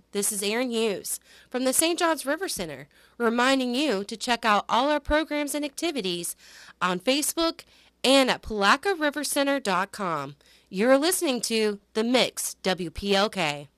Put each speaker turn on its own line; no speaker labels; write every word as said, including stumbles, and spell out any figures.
This is Erin Hughes from the Saint Johns River Center, reminding you to check out all our programs and activities on Facebook and at palaca river center dot com. You're listening to The Mix, W P L K.